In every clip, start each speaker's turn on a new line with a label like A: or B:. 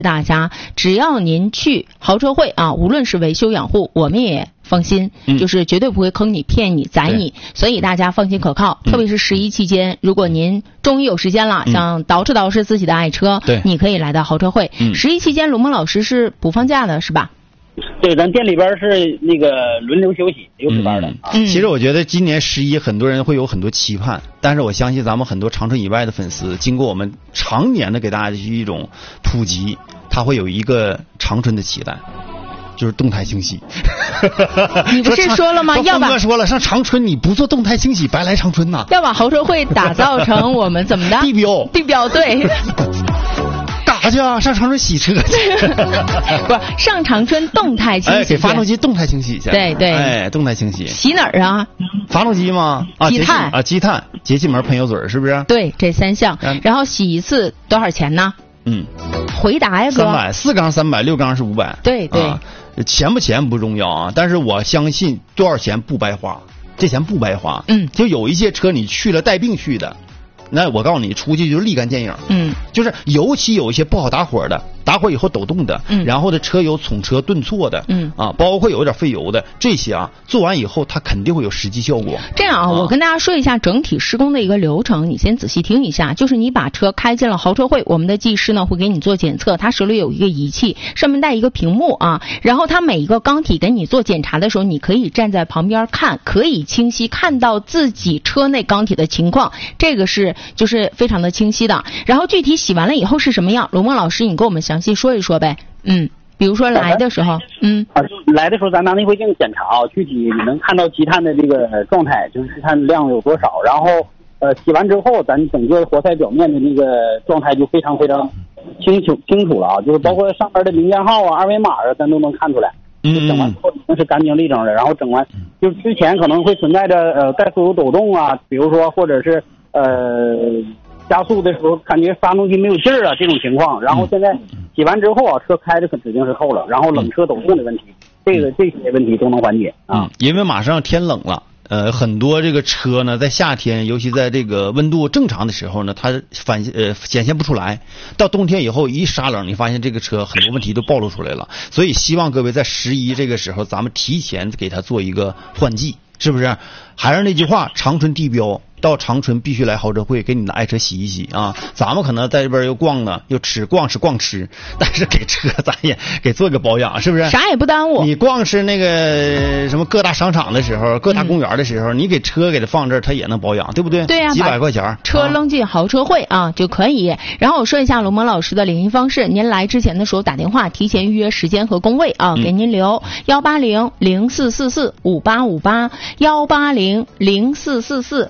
A: 大家只要您去豪车会啊，无论是维修养护，我们也放心，就是绝对不会坑你、骗你、宰你，所以大家放心可靠。特别是11期间，如果您终于有时间了，想捯饬自己的爱车，你可以来到豪车会。11期间，龙蒙老师是不放假的，是吧？
B: 对，咱店里边是那个轮流休息，有值班的。
C: 其实我觉得今年11，很多人会有很多期盼，但是我相信咱们很多长春以外的粉丝，经过我们常年的给大家的一种普及，他会有一个长春的期待。就是动态清洗。
A: 你不是说了吗？要把
C: 说了，上长春你不做动态清洗，白来长春呐！
A: 要把豪车会打造成我们怎么的
C: 地标
A: 对。
C: 干啥去啊？上长春洗车去？
A: 不是上长春动态清洗，
C: 给发动机动态清洗去。
A: 对，
C: 动态清洗。
A: 洗哪儿啊？
C: 发动机吗？
A: 积碳
C: 积碳、节气门、喷油嘴，是不是？
A: 对，这3项。然后洗一次多少钱呢？回答呀，哥。
C: 300，4缸300，6缸是500。
A: 对。
C: 钱不钱不重要啊，但是我相信多少钱不白花，这钱不白花。就有一些车你去了带病去的，那我告诉你，出去就立竿见影。就是尤其有一些不好打火的，打火以后抖动的，然后的车有冲车顿挫的，包括有点费油的，这些啊，做完以后它肯定会有实际效果。
A: 这样啊，我跟大家说一下整体施工的一个流程，你先仔细听一下。就是你把车开进了豪车会，我们的技师呢会给你做检测，他手里有一个仪器，上面带一个屏幕啊，然后他每一个缸体给你做检查的时候，你可以站在旁边看，可以清晰看到自己车内缸体的情况，这个是就是非常的清晰的。然后具体洗完了以后是什么样，龙梦老师你给我们详细说一说呗。比如说来的时候，
B: 来的时候咱拿内窥镜检查啊，具体你能看到积碳的这个状态，就是积碳量有多少。然后洗完之后，咱整个活塞表面的那个状态就非常非常清楚了啊，就是包括上边的零件号啊、二维码啊，咱都能看出来。整完之后已经是干净利整的，然后整完就之前可能会存在着怠速有抖动啊，比如说或者是加速的时候感觉发动机没有劲儿啊这种情况，然后现在洗完之后啊，车开的可指定是透了，然后冷车抖动的问题，这些问题都能缓解啊。
C: 因为马上天冷了。很多这个车呢，在夏天，尤其在这个温度正常的时候呢，它显现不出来。到冬天以后一杀冷，你发现这个车很多问题都暴露出来了。所以希望各位在11这个时候，咱们提前给它做一个换季，是不是？还是那句话，长春地标。到长春必须来豪车会给你的爱车洗一洗啊！咱们可能在这边又逛呢，又逛吃，但是给车咱也给做个保养，是不是？
A: 啥也不耽误。
C: 你逛是那个什么各大商场的时候，各大公园的时候，你给车给它放这儿，它也能保养，对不对？
A: 对呀，
C: 几百块钱，
A: 车扔进豪车会啊就可以。然后我说一下龙蒙老师的联系方式，您来之前的时候打电话，提前预约时间和工位啊，给您留180-0444-5858，180-0444-5858。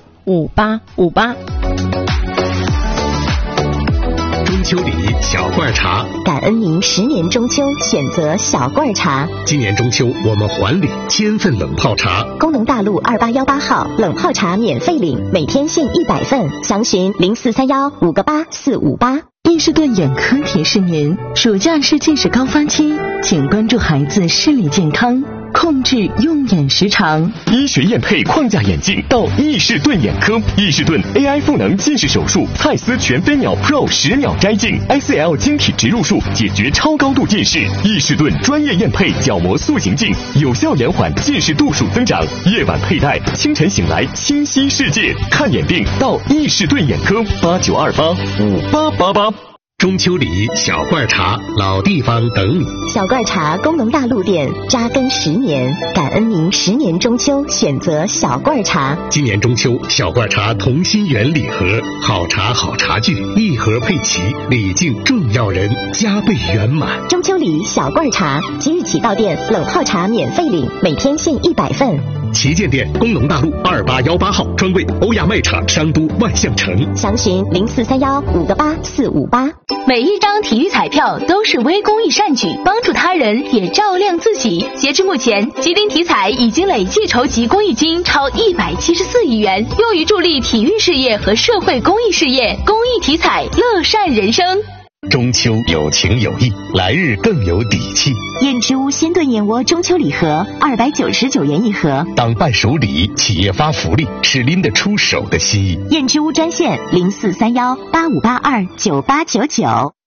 D: 中秋礼小罐茶，
E: 感恩您10年中秋选择小罐茶。
D: 今年中秋我们还礼1000份冷泡茶。
E: 工农大路2818号冷泡茶免费领，每天限100份，详询0431-58458。
F: 伊士顿眼科提示您，暑假是近视高发期，请关注孩子视力健康，控制用眼时长。
D: 医学验配框架眼镜到伊士顿眼科，伊士顿 AI 赋能近视手术，蔡司全飞秒 Pro 10秒摘镜 ，ICL 晶体植入术解决超高度近视。伊士顿专业验配角膜塑形镜，有效延缓近视度数增长。夜晚佩戴，清晨醒来清晰世界。看眼病到伊士顿眼科，89285888。中秋礼小罐茶，老地方等你。
E: 小罐茶工农大路店扎根10年，感恩您10年中秋选择小罐茶。
D: 今年中秋，小罐茶同心圆礼盒，好茶好茶具，一盒配齐，礼敬重要人，加倍圆满。
E: 中秋礼小罐茶，即日起到店冷泡茶免费领，每天限100份。
D: 旗舰店工农大路2818号，专柜欧亚卖场商都万象城，
E: 详询0431-58458。
G: 每一张体育彩票都是微公益善举，帮助他人也照亮自己。截至目前，吉林体彩已经累计筹集公益金超174亿元，用于助力体育事业和社会公益事业。公益体彩，乐善人生。
D: 中秋有情有义，来日更有底气。
E: 燕之屋鲜炖燕窝中秋礼盒299元一盒，
D: 当伴手礼，企业发福利，是拎得出手的心意。
E: 燕之屋专线0431-8582-9899。